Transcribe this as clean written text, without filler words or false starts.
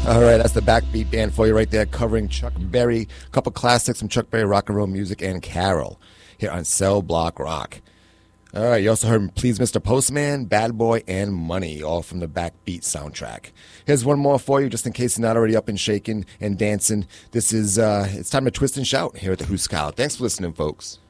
All right, that's the Backbeat Band for you right there, covering Chuck Berry, a couple classics from Chuck Berry, rock and roll music, and Carol here on Cell Block Rock. All right, you also heard Please Mr. Postman, Bad Boy, and Money, all from the Backbeat soundtrack. Here's one more for you, just in case you're not already up and shaking and dancing. This is, it's time to twist and shout here at the Hooskow. Thanks for listening, folks.